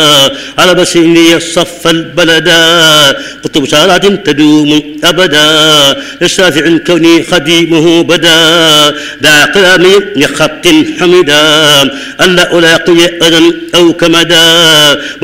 على بشير صف البلدا قطب شارات تدوم أبدا للشافع كوني خديمه بدا دع قلامي لخط حمدا ألا ألاقي أذى أو كمدا